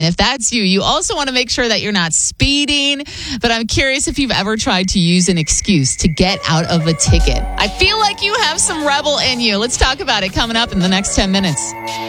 if that's you, you also want to make sure that you're not speeding. But I'm curious if you've ever tried to use an excuse to get out of a ticket. I feel like you have some rebel in you. Let's talk about it coming up in the next 10 minutes.